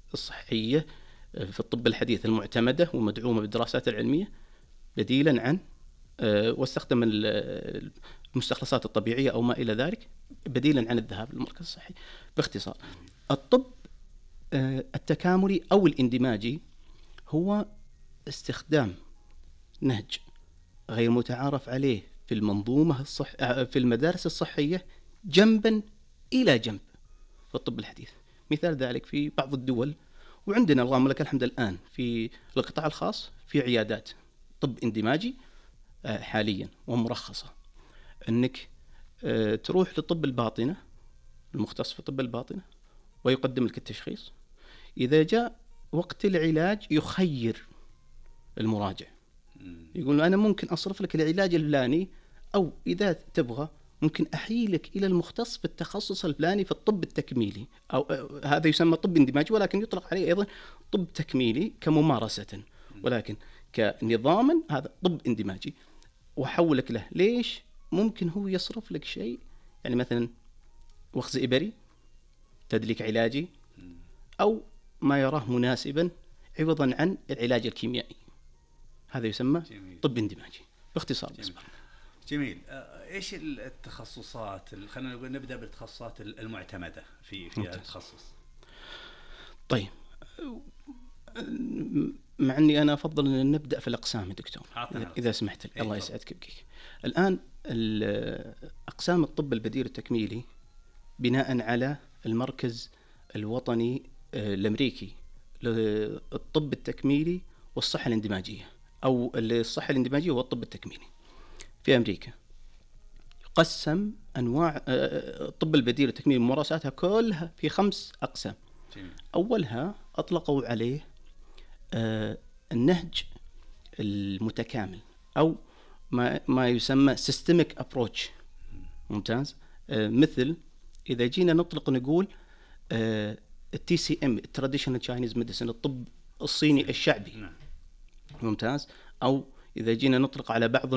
الصحية في الطب الحديث المعتمدة ومدعومة بالدراسات العلمية بديلا عن واستخدم المستخلصات الطبيعية أو ما إلى ذلك بديلا عن الذهاب للمركز الصحي. باختصار، الطب التكاملي أو الاندماجي هو استخدام نهج غير متعارف عليه في المنظومة في المدارس الصحية جنبا إلى جنب في الطب الحديث. مثال ذلك في بعض الدول، وعندنا اللهم لك الحمد الآن في القطاع الخاص في عيادات طب اندماجي حاليا ومرخصة، أنك تروح لطب الباطنة المختص في طب الباطنة ويقدم لك التشخيص. إذا جاء وقت العلاج يخير المراجع، يقول أنا ممكن أصرف لك العلاج الفلاني، أو إذا تبغى ممكن أحيلك إلى المختص في التخصص الفلاني في الطب التكميلي، أو هذا يسمى طب اندماجي ولكن يطلق عليه أيضا طب تكميلي كممارسة، ولكن كنظاما هذا طب اندماجي. وحولك له ليش؟ ممكن هو يصرف لك شيء، يعني مثلا وخز إبري، تدليك علاجي، أو ما يراه مناسبا عوضا عن العلاج الكيميائي. هذا يسمى جميل. طب اندماجي باختصار. جميل. ايش التخصصات، خلينا نقول نبدا بالتخصصات المعتمده في هذا التخصص؟ طيب، مع اني انا افضل ان نبدا في الاقسام يا دكتور اذا سمحت لي. الله يسعدك بك. الان اقسام الطب البديل التكميلي بناء على المركز الوطني الامريكي للطب التكميلي والصحه الاندماجيه، او الصحه الاندماجيه والطب التكميلي في امريكا، قسم انواع الطب البديل التكميلي ممارساتها كلها في 5 اقسام. اولها اطلقوا عليه النهج المتكامل، او ما يسمى systemic approach. ممتاز. مثل اذا جينا نطلق نقول TCM Traditional Chinese Medicine، الطب الصيني الشعبي. ممتاز. او اذا جينا نطلق على بعض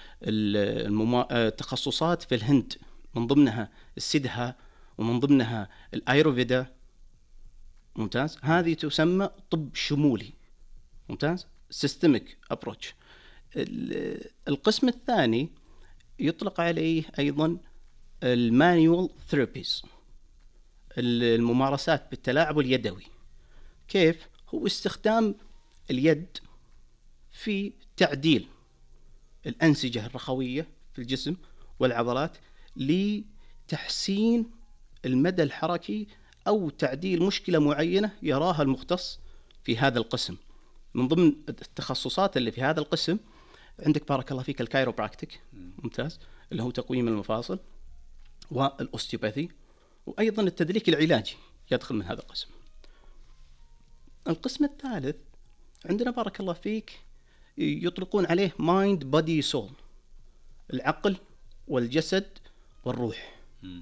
التخصصات في الهند، من ضمنها السيدها ومن ضمنها الايروفيدا. ممتاز. هذه تسمى طب شمولي. ممتاز. Systemic Approach. القسم الثاني يطلق عليه أيضا المانيوال ثيرابيز، الممارسات بالتلاعب اليدوي. كيف؟ هو استخدام اليد في تعديل الأنسجة الرخوية في الجسم والعضلات لتحسين المدى الحركي أو تعديل مشكلة معينة يراها المختص في هذا القسم. من ضمن التخصصات اللي في هذا القسم عندك بارك الله فيك الكايروبراكتيك. ممتاز. اللي هو تقويم المفاصل، والأوستيوباثي، وأيضا التدليك العلاجي يدخل من هذا القسم. القسم الثالث عندنا بارك الله فيك يطلقون عليه مايند بودي سول، العقل والجسد والروح.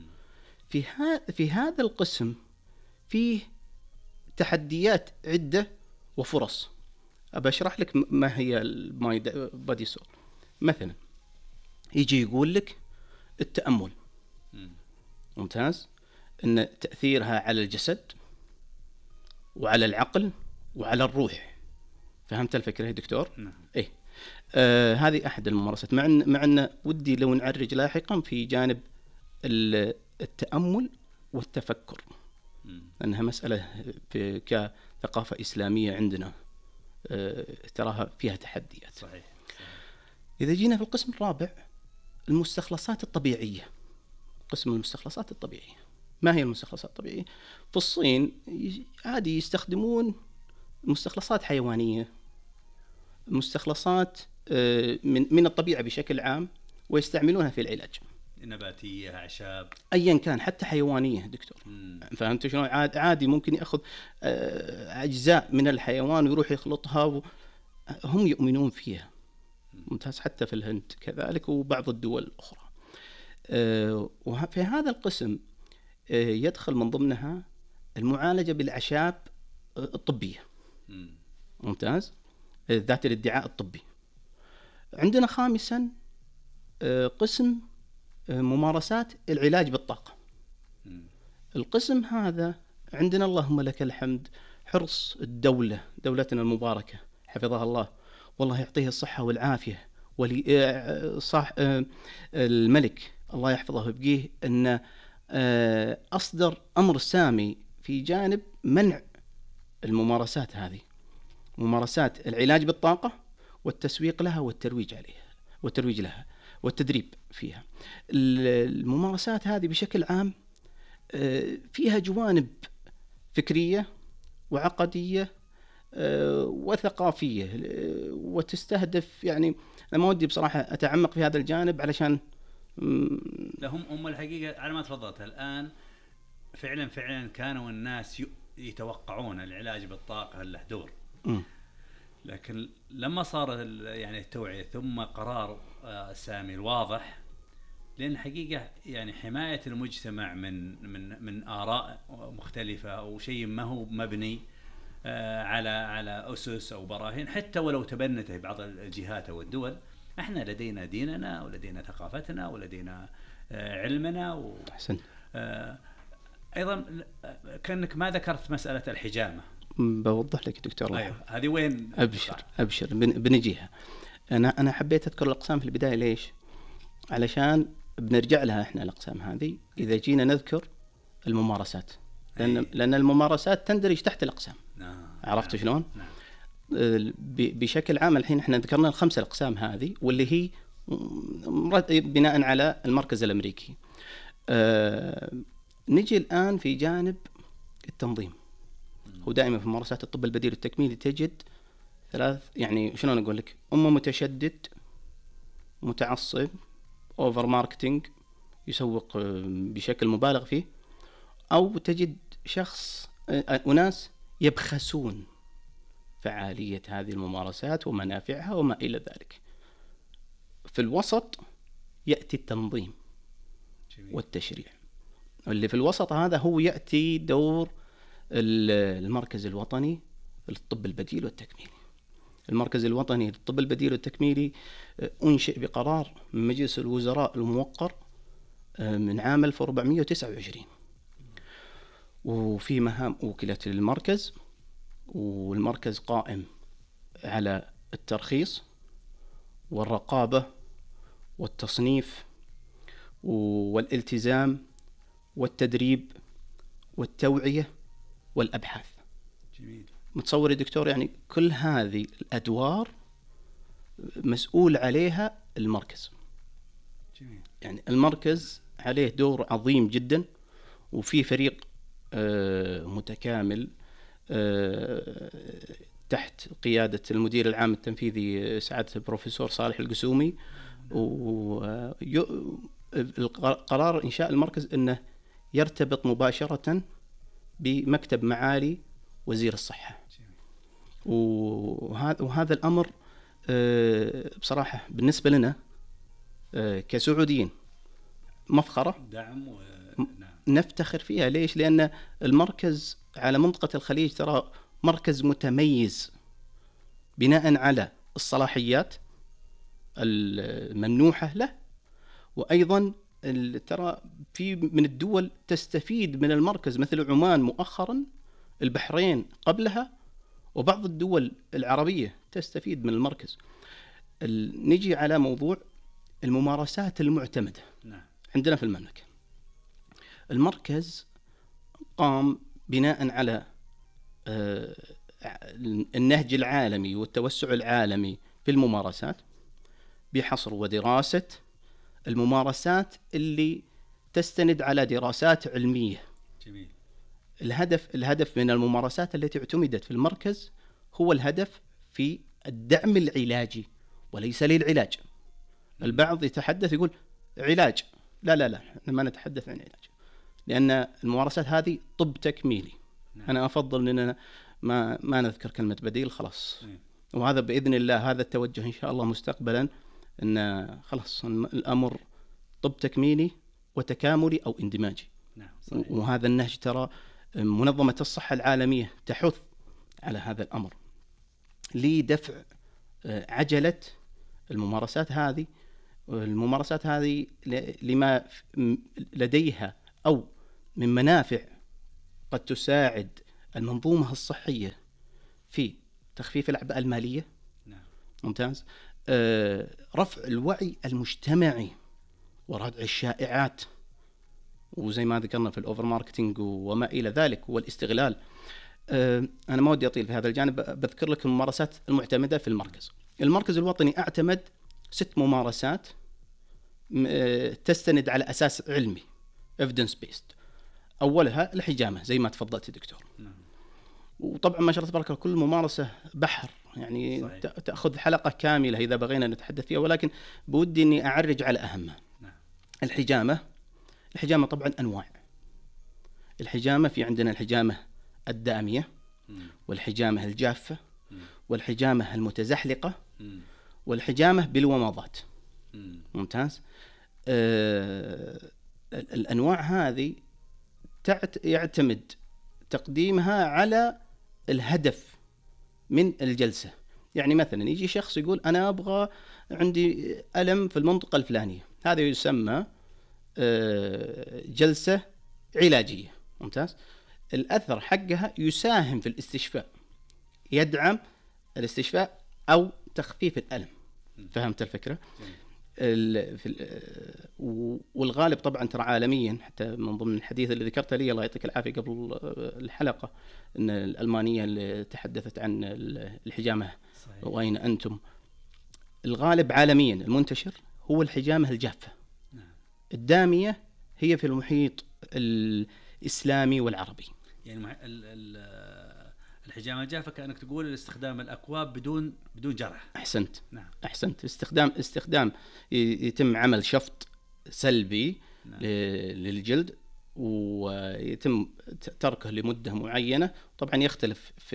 في هذا القسم فيه تحديات عدة وفرص. أبى أشرح لك ما هي المايند بودي سول. مثلا يجي يقول لك التأمل. ممتاز. أن تأثيرها على الجسد وعلى العقل وعلى الروح. فهمت الفكرة يا دكتور؟ نعم. إيه. هذه أحد الممارسات، مع أن ودي لو نعرج لاحقا في جانب التأمل والتفكر، أنها مسألة كثقافة إسلامية عندنا تراها فيها تحديات. صحيح. إذا جينا في القسم الرابع، المستخلصات الطبيعية. قسم المستخلصات الطبيعية. ما هي المستخلصات الطبيعية؟ في الصين عادي يستخدمون مستخلصات حيوانية، مستخلصات من الطبيعة بشكل عام، ويستعملونها في العلاج. نباتية، أعشاب، أيا كان، حتى حيوانية دكتور. فهمت شلون؟ عادي ممكن يأخذ أجزاء من الحيوان ويروح يخلطها هم يؤمنون فيها. ممتاز. حتى في الهند كذلك وبعض الدول الأخرى. وفي هذا القسم يدخل من ضمنها المعالجة بالأعشاب الطبية. ممتاز. ذات الادعاء الطبي. عندنا خامسا قسم ممارسات العلاج بالطاقة. القسم هذا عندنا اللهم لك الحمد حرص الدولة، دولتنا المباركة حفظها الله، والله يعطيه الصحة والعافية، ولي صح الملك الله يحفظه ويبقيه، أن أصدر أمر سامي في جانب منع الممارسات هذه، ممارسات العلاج بالطاقة والتسويق لها والترويج لها والتدريب فيها. الممارسات هذه بشكل عام فيها جوانب فكرية وعقدية وثقافية، وتستهدف، يعني أنا ما ودي بصراحة أتعمق في هذا الجانب علشان لهم الحقيقة على ما تفضلت الآن فعلا كانوا الناس يتوقعون العلاج بالطاقة له دور، لكن لما صار يعني التوعية ثم قرار سامي الواضح، لأن حقيقة يعني حماية المجتمع من آراء مختلفة أو شيء ما هو مبني على أسس أو براهين، حتى ولو تبنته بعض الجهات أو الدول. احنا لدينا ديننا ولدينا ثقافتنا ولدينا علمنا أحسن. أيضا كأنك ما ذكرت مسألة الحجامة. بوضح لك دكتور. أيوة. هذه وين؟ أبشر بنجيها. أنا حبيت أذكر الأقسام في البداية ليش؟ علشان بنرجع لها إحنا الأقسام هذه إذا جينا نذكر الممارسات، لأن الممارسات تندرج تحت الأقسام. عرفت شلون؟ بشكل عام الحين إحنا ذكرنا الخمسة الأقسام هذه، واللي هي بناء على المركز الأمريكي. نجي الآن في جانب التنظيم. هو دائما في ممارسات الطب البديل والتكميلي تجد ثلاث، يعني شلون أقول لك، متشدد، متعصب، أوفر ماركتينج، يسوق بشكل مبالغ فيه، أو تجد أناس يبخسون فعالية هذه الممارسات ومنافعها وما إلى ذلك. في الوسط يأتي التنظيم والتشريع. اللي في الوسط هذا هو يأتي دور المركز الوطني للطب البديل والتكميلي. المركز الوطني للطب البديل والتكميلي أنشئ بقرار من مجلس الوزراء الموقر من عام 1429، وفي مهام وكلت للمركز، والمركز قائم على الترخيص والرقابة والتصنيف والالتزام والتدريب والتوعية والأبحاث. جميل. متصور يا دكتور، يعني كل هذه الأدوار مسؤول عليها المركز. جميل. يعني المركز عليه دور عظيم جدا، وفي فريق متكامل تحت قيادة المدير العام التنفيذي سعادة البروفيسور صالح القسومي. والقرار إنشاء المركز أنه يرتبط مباشرة بمكتب معالي وزير الصحة. وهذا الأمر بصراحة بالنسبة لنا كسعوديين مفخرة، دعم نفتخر فيها. ليش؟ لأن المركز على منطقة الخليج ترى مركز متميز بناء على الصلاحيات الممنوحة له، وأيضا ترى في من الدول تستفيد من المركز مثل عمان مؤخرا، البحرين قبلها، وبعض الدول العربية تستفيد من المركز. نجي على موضوع الممارسات المعتمدة. عندنا في المملكة المركز قام بناء على النهج العالمي والتوسع العالمي في الممارسات بحصر ودراسة الممارسات اللي تستند على دراسات علمية. جميل. الهدف من الممارسات التي اعتمدت في المركز هو الهدف في الدعم العلاجي وليس للعلاج. البعض يتحدث يقول علاج، لا ما نتحدث عن علاج، لأن الممارسات هذه طب تكميلي. أنا أفضل أننا ما نذكر كلمة بديل خلاص. وهذا بإذن الله هذا التوجه إن شاء الله مستقبلا، أن خلاص الأمر طب تكميلي وتكاملي أو اندماجي. وهذا النهج ترى منظمة الصحة العالمية تحث على هذا الأمر لدفع عجلة الممارسات هذه لما لديها أو من منافع قد تساعد المنظومة الصحية في تخفيف الأعباء المالية. نعم. ممتاز. رفع الوعي المجتمعي وردع الشائعات، وزي ما ذكرنا في الأوفر ماركتينج وما إلى ذلك والاستغلال. أنا ما ودي أطيل في هذا الجانب، بذكر لك الممارسات المعتمدة في المركز. المركز الوطني اعتمد 6 ممارسات تستند على أساس علمي evidence based. أولها الحجامة زي ما تفضلت دكتور. نعم. وطبعا ما شاء الله تبارك الله كل ممارسة بحر، يعني صحيح. تأخذ حلقة كاملة إذا بغينا نتحدث فيها، ولكن بودي أني أعرج على أهمها. نعم. الحجامة طبعا أنواع. الحجامة في عندنا الحجامة الدامية، والحجامة الجافة، والحجامة المتزحلقة، والحجامة بالومضات. ممتاز. الأنواع هذه يعتمد تقديمها على الهدف من الجلسة. يعني مثلا يجي شخص يقول أنا أبغى عندي ألم في المنطقة الفلانية، هذا يسمى جلسة علاجية. ممتاز. الأثر حقها يساهم في الاستشفاء، يدعم الاستشفاء أو تخفيف الألم. فهمت الفكرة؟ والغالب طبعا ترى عالميا، حتى من ضمن الحديث اللي ذكرته لي الله يعطيك العافية قبل الحلقة، أن الألمانية اللي تحدثت عن الحجامة صحيح. وأين أنتم؟ الغالب عالميا المنتشر هو الحجامة الجافة. الدامية هي في المحيط الإسلامي والعربي. يعني الحجامة الجافة كأنك تقول استخدام الأكواب بدون جرح. أحسنت. نعم. أحسنت. استخدام يتم عمل شفط سلبي. نعم. للجلد، ويتم تركه لمدة معينة. طبعا يختلف في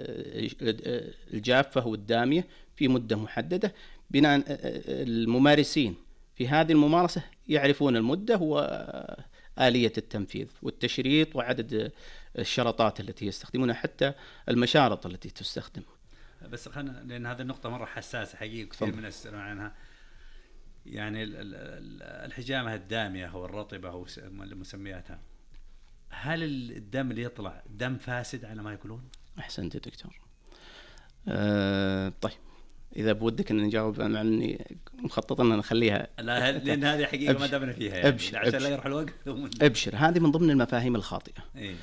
الجافة والدامية في مدة محددة. بناء الممارسين في هذه الممارسة يعرفون المدة وآلية التنفيذ والتشريط وعدد الشرطات التي يستخدمونها، حتى المشارط التي تستخدم. بس خلنا، لأن هذه النقطة مرة حساسة حقيقة، كثير من الناس يسألون عنها. يعني الحجامة الدامية أو الرطبة أو مسمياتها، هل الدم اللي يطلع دم فاسد على ما يقولون؟ أحسنت يا دكتور. طيب إذا بودك أن نجاوب، مع أني مخطط أن نخليها، لا، لأن هذه حقيقة ما دامنا فيها يعني. أبشر عشان لا يروح الوقت. أبشر. هذه من ضمن المفاهيم الخاطئة. إيه؟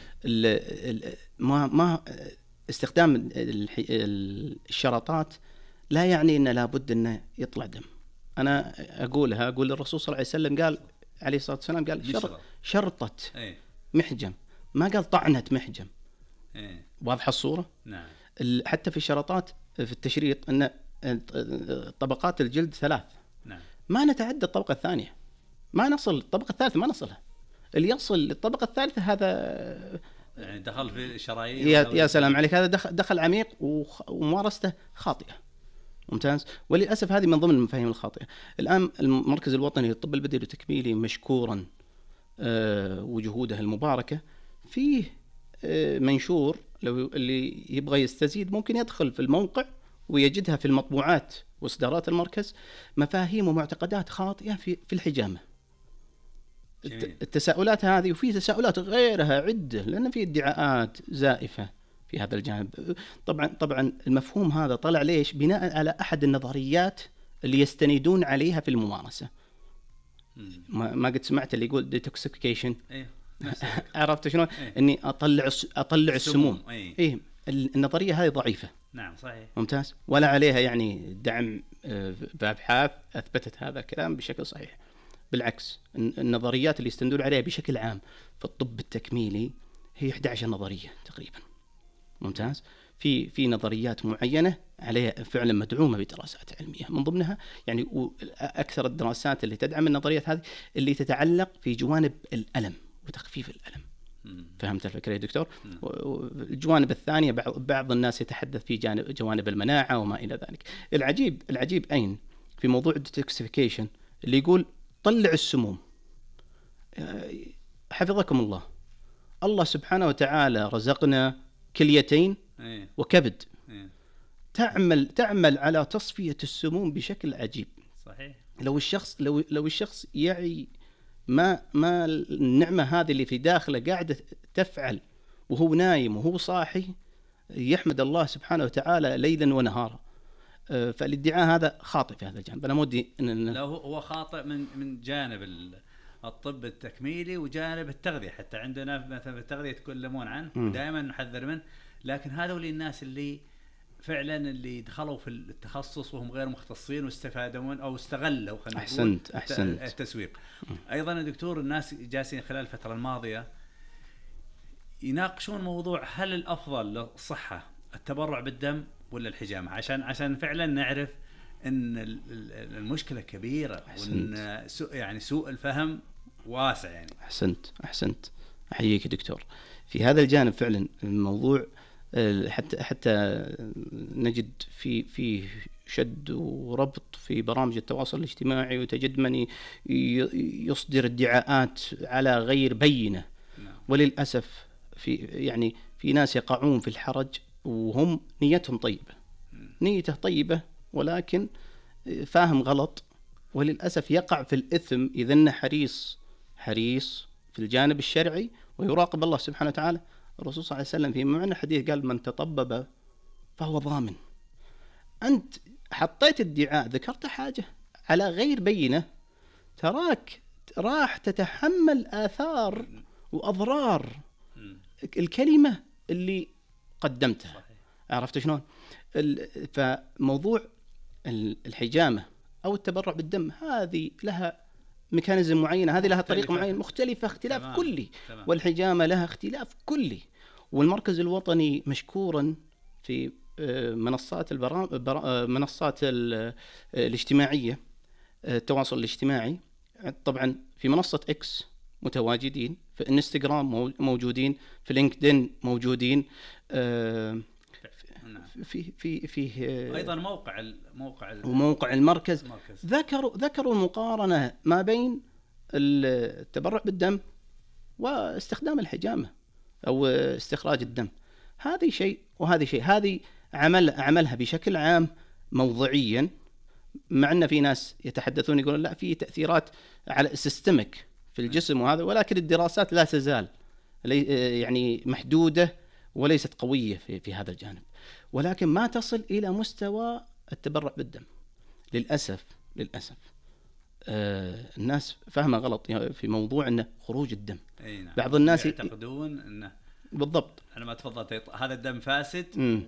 ما استخدام الشرطات لا يعني أن لابد أن يطلع دم. أنا أقول الرسول صلى الله عليه وسلم قال عليه الصلاة والسلام قال شرطة إيه؟ محجم، ما قال طعنة محجم. إيه؟ واضحة الصورة؟ نعم. حتى في الشرطات في التشريط أن طبقات الجلد 3. نعم. ما نتعدى الطبقة الثانية، ما نصل الطبقة الثالثة، ما نصلها. اللي يصل للطبقة الثالثة هذا يعني دخل في الشرايين. يا سلام عليك، هذا دخل عميق وممارسته خاطئة. ممتاز. وللأسف هذه من ضمن المفاهيم الخاطئة. الآن المركز الوطني للطب البديل والتكميلي مشكورا وجهوده المباركة فيه منشور، لو اللي يبغى يستزيد ممكن يدخل في الموقع ويجدها في المطبوعات واصدارات المركز، مفاهيم ومعتقدات خاطئة في الحجامة. جميل. التساؤلات هذه، وفي تساؤلات غيرها عدة، لأن في ادعاءات زائفة في هذا الجانب. طبعا المفهوم هذا طلع ليش؟ بناء على أحد النظريات اللي يستندون عليها في الممارسة. ما قد سمعت اللي يقول detoxification؟ عرفت شلون؟ إني أطلع السموم. إيه، النظرية هذه ضعيفة. نعم صحيح. ممتاز. ولا عليها يعني دعم بأبحاث أثبتت هذا الكلام بشكل صحيح. بالعكس، النظريات اللي يستندون عليها بشكل عام في الطب التكميلي هي 11 نظرية تقريبا. ممتاز. في نظريات معينة عليها فعلا مدعومة بدراسات علمية، من ضمنها يعني أكثر الدراسات اللي تدعم النظريات هذه اللي تتعلق في جوانب الألم وتخفيف الألم. فهمت الفكرة يا دكتور؟ الجوانب الثانية بعض الناس يتحدث في جوانب المناعة وما إلى ذلك. العجيب أين في موضوع الديتوكسيفيكيشن اللي يقول طلع السموم. حفظكم الله سبحانه وتعالى رزقنا كليتين وكبد تعمل على تصفية السموم بشكل عجيب. صحيح. لو الشخص يعي ما النعمة هذه اللي في داخله قاعدة تفعل وهو نايم وهو صاحي يحمد الله سبحانه وتعالى ليلا ونهارا. فالادعاء هذا خاطئ في هذا الجانب. أنا مودي لا هو خاطئ من جانب الطب التكميلي وجانب التغذية. حتى عندنا مثلا في التغذية يتكلمون عنه دائما نحذر منه، لكن هذول الناس اللي فعلا اللي دخلوا في التخصص وهم غير مختصين واستفادوا او استغلوا أحسنت التسويق. ايضا يا دكتور الناس جالسين خلال الفترة الماضية يناقشون موضوع هل الافضل للصحة التبرع بالدم ولا الحجامة، عشان فعلا نعرف ان المشكلة كبيرة وان يعني سوء الفهم واسع يعني. احسنت احييك يا دكتور. في هذا الجانب فعلا الموضوع حتى نجد في شد وربط في برامج التواصل الاجتماعي، وتجد من يصدر ادعاءات على غير بينة. وللأسف في ناس يقعون في الحرج وهم نيتهم طيبة، نيته طيبة ولكن فاهم غلط، وللأسف يقع في الإثم إذا أنه حريص في الجانب الشرعي ويراقب الله سبحانه وتعالى. الرسول صلى الله عليه وسلم في معنى حديث قال من تطبب فهو ضامن. أنت حطيت ادعاء، ذكرت حاجة على غير بينة، تراك راح تتحمل آثار وأضرار الكلمة اللي قدمتها. عرفت شلون؟ فموضوع الحجامة أو التبرع بالدم هذه لها ميكانيزم معينة، هذه لها طريقة معينة مختلفة اختلاف كلي. والحجامة لها اختلاف كلي. والمركز الوطني مشكورا في منصات الاجتماعية، التواصل الاجتماعي، طبعا في منصة إكس متواجدين، في انستغرام موجودين، في لينكدين موجودين، في ايضا موقع المركز. ذكروا المقارنة ما بين التبرع بالدم واستخدام الحجامة او استخراج الدم. هذه شيء وهذه شيء. هذه عملها بشكل عام موضوعيا، مع ان في ناس يتحدثون يقولون لا في تأثيرات على السيستمك في الجسم وهذا، ولكن الدراسات لا تزال يعني محدودة وليست قوية في هذا الجانب، ولكن ما تصل إلى مستوى التبرع بالدم. للأسف الناس فاهمة غلط في موضوع أنه خروج الدم. نعم. بعض الناس يعتقدون أنه بالضبط أنا ما تفضلت هذا الدم فاسد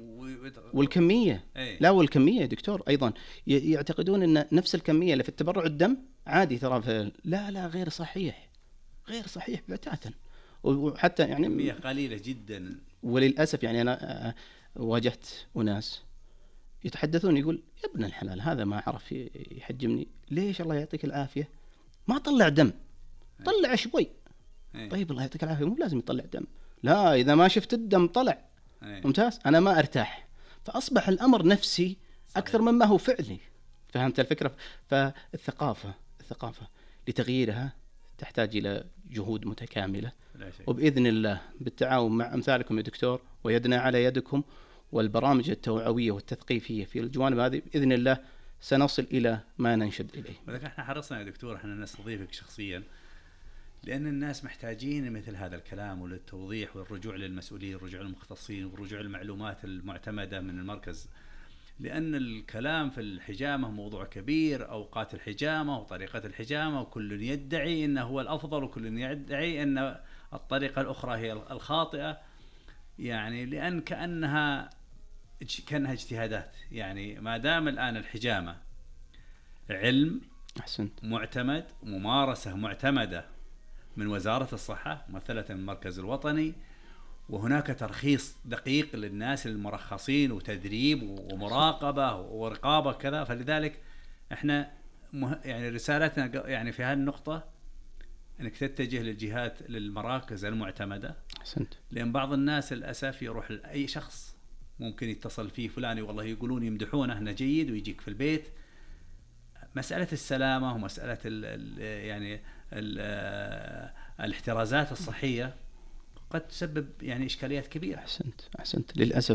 والكمية لا، والكمية يا دكتور أيضا يعتقدون أن نفس الكمية اللي في التبرع الدم عادي ترى لا غير صحيح بتاتا، وحتى يعني كمية قليلة جدا. وللأسف يعني أنا واجهت أناس يتحدثون يقول يا ابن الحلال هذا ما عرف يحجمني، ليش الله يعطيك العافية ما طلع دم، طلع شوي. طيب الله يعطيك العافية مو لازم يطلع دم، لا إذا ما شفت الدم طلع ممتاز أنا ما أرتاح. فأصبح الأمر نفسي أكثر مما هو فعلي. فهمت الفكرة؟ فالثقافة لتغييرها تحتاج إلى جهود متكاملة، وبإذن الله بالتعاون مع أمثالكم يا دكتور ويدنا على يدكم والبرامج التوعوية والتثقيفية في الجوانب هذه بإذن الله سنصل إلى ما ننشد إليه. ولكن احنا حرصنا يا دكتور احنا نستضيفك شخصيا، لأن الناس محتاجين مثل هذا الكلام وللتوضيح والرجوع للمسؤولين، الرجوع للمختصين، والرجوع للمعلومات المعتمدة من المركز. لأن الكلام في الحجامة موضوع كبير، أوقات الحجامة وطريقة الحجامة، وكل يدعي أنه هو الأفضل وكل يدعي أن الطريقة الأخرى هي الخاطئة، يعني لأن كأنها اجتهادات. يعني ما دام الآن الحجامة علم معتمد، ممارسة معتمدة من وزارة الصحة ممثلة من المركز الوطني، وهناك ترخيص دقيق للناس المرخصين وتدريب ومراقبة ورقابة كذا. فلذلك احنا يعني رسالتنا يعني في هذه النقطة انك تتجه للجهات للمراكز المعتمدة. أحسنت. لأن بعض الناس للأسف يروح لأي شخص ممكن يتصل فيه فلاني والله يقولون يمدحونه انه جيد ويجيك في البيت. مسألة السلامة ومسألة يعني الاحترازات الصحية قد تسبب يعني إشكاليات كبيرة. أحسنت. للأسف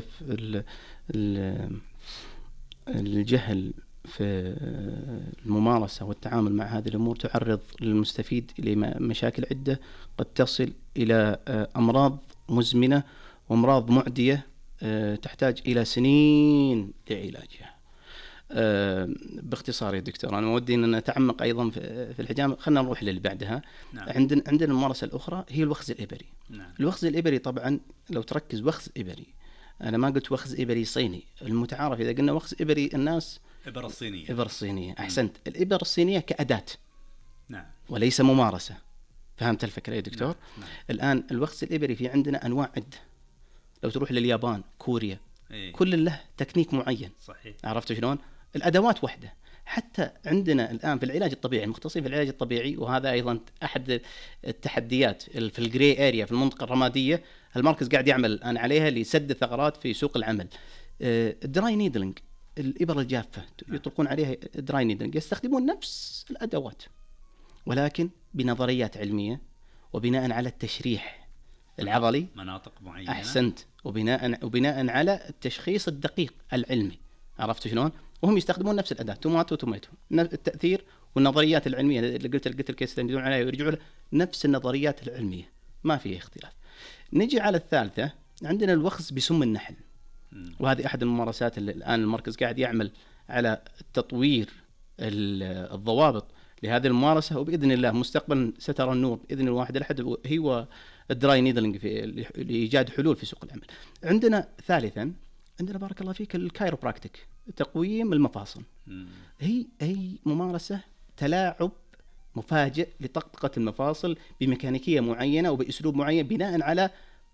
الجهل في الممارسة والتعامل مع هذه الأمور تعرض للمستفيد إلى مشاكل عدة قد تصل إلى أمراض مزمنة وأمراض معدية تحتاج إلى سنين لعلاجها. باختصار يا دكتور، أنا ودي أن نتعمق أيضا في الحجامة. خلنا نروح للي بعدها. نعم. عندنا الممارسة الأخرى هي الوخز الإبري. نعم. الوخز الإبري طبعا لو تركز وخز إبري، أنا ما قلت وخز إبري صيني. المتعارف إذا قلنا وخز إبري الناس إبر الصينية. إبر الصينية. أحسنت. الإبر الصينية كأداة، نعم، وليس ممارسة. فهمت الفكرة يا دكتور؟ نعم. الآن الوخز الإبري في عندنا أنواع عدة. لو تروح لليابان، كوريا، كل له تكنيك معين. صحيح. عرفت شلون؟ الأدوات وحدة. حتى عندنا الآن في العلاج الطبيعي، المختصين في العلاج الطبيعي، وهذا أيضا أحد التحديات في الجري اريا، في المنطقة الرمادية. المركز قاعد يعمل الآن عليها لسد الثغرات في سوق العمل. الدراي نيدلينج، الإبر الجافة يطلقون عليها دراي نيدلينج، يستخدمون نفس الأدوات ولكن بنظريات علمية وبناء على التشريح العضلي، مناطق معينة. أحسنت. وبناء على التشخيص الدقيق العلمي. عرفت شلون؟ وهم يستخدمون نفس الأداة، توماتو التأثير والنظريات العلمية اللي قلت الكيس يدلون عليها ويرجعوا له نفس النظريات العلمية، ما فيه اختلاف. نجي على الثالثة، عندنا الوخز بسم النحل. وهذه أحد الممارسات اللي الآن المركز قاعد يعمل على تطوير الضوابط لهذه الممارسة، وبإذن الله مستقبلا سترى النور بإذن الواحد الأحد، هو الدراي نيدلينج لإيجاد حلول في سوق العمل. عندنا ثالثا، عندنا بارك الله فيك الكايروبراكتيك، تقويم المفاصل. هي ممارسة تلاعب مفاجئ لطقطقة المفاصل بميكانيكية معينة وبأسلوب معين بناء على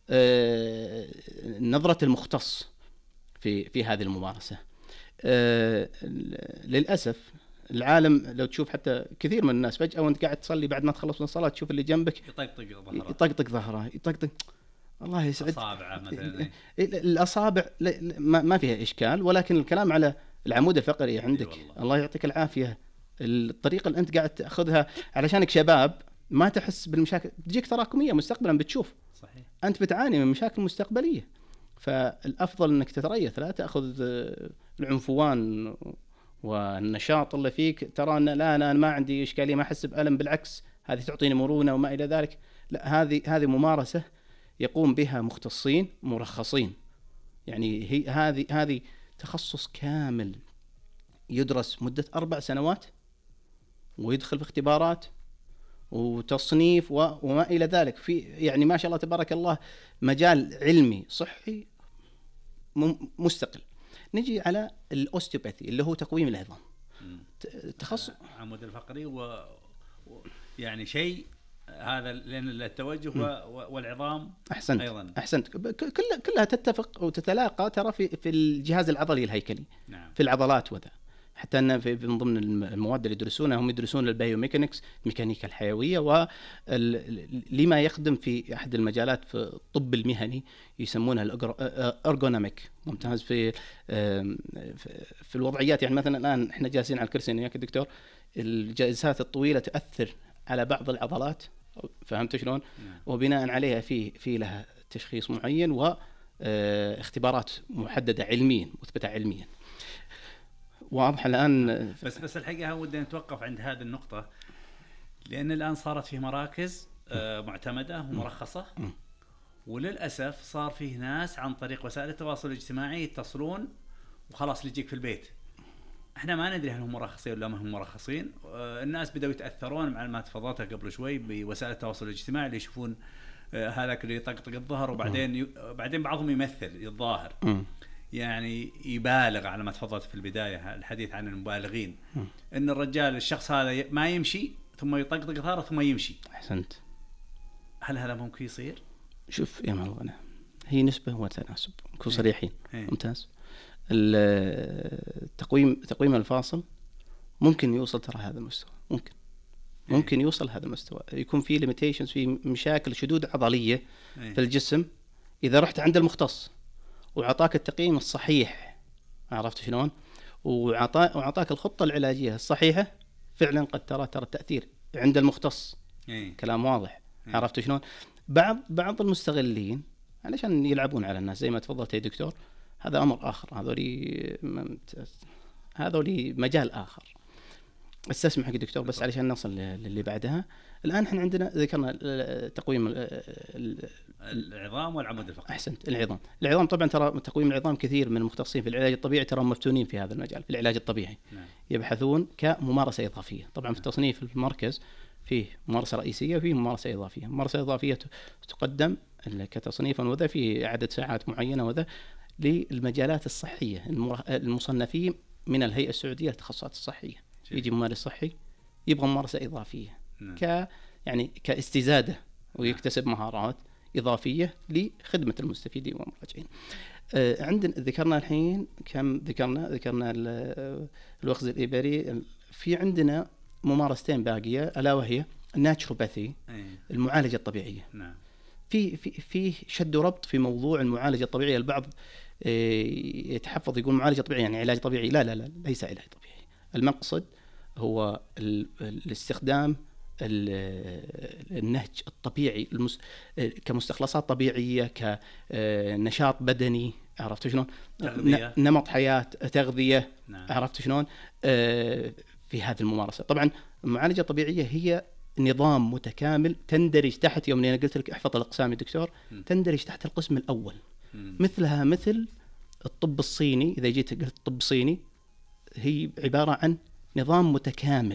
نظرة المختص في هذه الممارسة. للأسف العالم لو تشوف حتى كثير من الناس فجأة وانت قاعد تصلي بعد ما تخلص من الصلاة تشوف اللي جنبك يطقطق ظهره، يطقطق، الله يسعد، أصابعه مثلا. الأصابع ما فيها إشكال، ولكن الكلام على العمود الفقري عندك. الله يعطيك العافية. الطريقة اللي أنت قاعد تأخذها علشانك شباب ما تحس بالمشاكل، تجيك تراكمية مستقبلا بتشوف. صحيح. أنت بتعاني من مشاكل مستقبلية، فالأفضل أنك تتريث، لا تأخذ العنفوان والنشاط اللي فيك. ترى أن لا أنا ما عندي إشكالية، ما أحس بألم، بالعكس هذه تعطيني مرونة وما إلى ذلك. لا، هذه ممارسة يقوم بها مختصين مرخصين. يعني هذه تخصص كامل يدرس مدة 4 سنوات ويدخل في اختبارات وتصنيف وما إلى ذلك. في يعني ما شاء الله تبارك الله مجال علمي صحي مستقل. نجي على الأوستيوباثي اللي هو تقويم العظام، تخصص عمود الفقري يعني شيء هذا، لأن التوجه والعظام. أحسنت. أيضا أحسنت. كلها تتفق وتتلاقى ترى في الجهاز العضلي الهيكلي. نعم. في العضلات وذا. حتى أن من ضمن المواد اللي يدرسونها هم يدرسون البايوميكانكس، الميكانيكا الحيوية، ولما يخدم في أحد المجالات في الطب المهني يسمونها الأرغونوميك. ممتاز في الوضعيات. يعني مثلا الآن إحنا جالسين على الكرسي وياك دكتور، الجلسات الطويلة تؤثر على بعض العضلات، فهمت شلون؟ وبناء عليها في لها تشخيص معين واختبارات محددة علميا مثبتة علميا. واضح الآن. بس الحقيقة ودنا نتوقف عند هذه النقطة، لأن الآن صارت في مراكز معتمدة ومرخصة، وللأسف صار فيه ناس عن طريق وسائل التواصل الاجتماعي يتصلون وخلاص يجيك في البيت. احنا ما ندري هل هم مرخصين ولا ما هم مرخصين. الناس بدأوا يتأثرون مع ما تفضلتها قبل شوي بوسائل التواصل الاجتماعي، اللي يشوفون هذاك اللي يطقطق الظهر وبعدين بعضهم يمثل الظاهر، يعني يبالغ على ما تفضلت في البداية الحديث عن المبالغين. ان الرجال الشخص هذا ما يمشي ثم يطقطق ظهره ثم يمشي. احسنت. هل هذا ممكن يصير؟ شوف يا مولانا، هي نسبة وتناسب، نكون صريحين. ممتاز. تقويم الفاصل ممكن يوصل ترى هذا المستوى، ممكن يوصل هذا المستوى، يكون في ليميتيشنز، في مشاكل شدود عضلية في الجسم. إذا رحت عند المختص وعطاك التقييم الصحيح، عرفت شلون، وعطاك الخطة العلاجية الصحيحة، فعلا قد ترى التأثير عند المختص. كلام واضح. عرفت شلون. بعض المستغلين علشان يلعبون على الناس زي ما تفضلت يا دكتور، هذا أمر آخر، هذولي مجال آخر. استسمح حق دكتور بس علشان نصل للي بعدها. الآن احنا عندنا ذكرنا تقويم العظام والعمود الفقري. أحسنت. العظام طبعا ترى تقويم العظام كثير من المختصين في العلاج الطبيعي ترى مفتونين في هذا المجال في العلاج الطبيعي. نعم. يبحثون كممارسة إضافية. طبعا في التصنيف المركز فيه ممارسة رئيسية وفيه ممارسة إضافية. ممارسة إضافية تقدم كتصنيفا وذا في عدد ساعات معينة وذا للمجالات الصحية المصنفين من الهيئة السعودية للتخصصات الصحية. يجي ممارس صحي يبغى ممارسة إضافية يعني كاستزادة ويكتسب مهارات إضافية لخدمة المستفيدين والمراجعين. عندنا ذكرنا الحين كم ذكرنا الوخز الإبري. في عندنا ممارستين باقية ألا وهي الناتشروباثي المعالجة الطبيعية. نعم. في شد وربط في موضوع المعالجة الطبيعية. البعض يتحفظ يقول معالجة طبيعية يعني علاج طبيعي. لا ليس علاج طبيعي. المقصد هو الاستخدام النهج الطبيعي كمستخلصات طبيعية كنشاط بدني عرفت شلون نمط حياة تغذية. نعم. عرفت شلون في هذه الممارسة. طبعا المعالجة الطبيعية هي نظام متكامل تندرج تحت يوم أنا قلت لك احفظ الأقسام يا دكتور تندرج تحت القسم الأول. مثلها مثل الطب الصيني. إذا جيت قلت طب صيني هي عبارة عن نظام متكامل